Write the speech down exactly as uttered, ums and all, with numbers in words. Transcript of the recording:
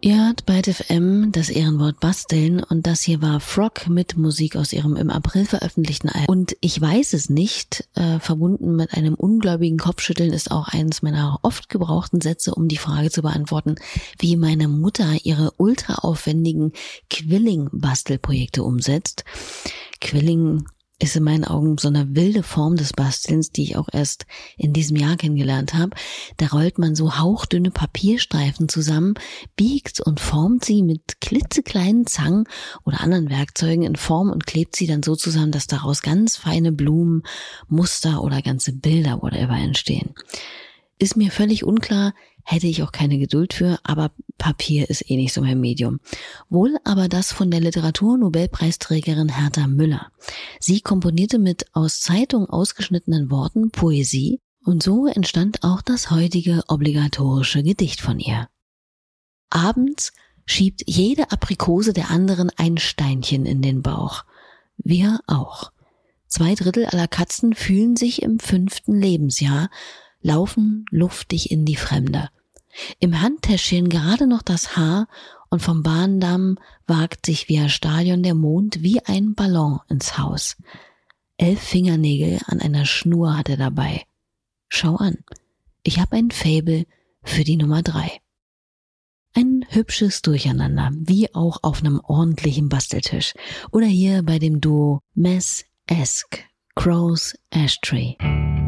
Ihr hört bei F M das Ehrenwort basteln und das hier war Frog mit Musik aus ihrem im April veröffentlichten Album. Und ich weiß es nicht, äh, verbunden mit einem ungläubigen Kopfschütteln ist auch eines meiner oft gebrauchten Sätze, um die Frage zu beantworten, wie meine Mutter ihre ultraaufwendigen Quilling-Bastelprojekte umsetzt. Quilling ist in meinen Augen so eine wilde Form des Bastelns, die ich auch erst in diesem Jahr kennengelernt habe. Da rollt man so hauchdünne Papierstreifen zusammen, biegt und formt sie mit klitzekleinen Zangen oder anderen Werkzeugen in Form und klebt sie dann so zusammen, dass daraus ganz feine Blumen, Muster oder ganze Bilder whatever entstehen. Ist mir völlig unklar, hätte ich auch keine Geduld für, aber Papier ist eh nicht so mein Medium. Wohl aber das von der Literaturnobelpreisträgerin Herta Müller. Sie komponierte mit aus Zeitung ausgeschnittenen Worten Poesie und so entstand auch das heutige obligatorische Gedicht von ihr. Abends schiebt jede Aprikose der anderen ein Steinchen in den Bauch. Wir auch. Zwei Drittel aller Katzen fühlen sich im fünften Lebensjahr, laufen luftig in die Fremde. Im Handtäschchen gerade noch das Haar und vom Bahndamm wagt sich via Stadion der Mond wie ein Ballon ins Haus. Elf Fingernägel an einer Schnur hat er dabei. Schau an, ich habe ein Faible für die Nummer drei. Ein hübsches Durcheinander, wie auch auf einem ordentlichen Basteltisch. Oder hier bei dem Duo Mess Esk, Crow's Ashtray.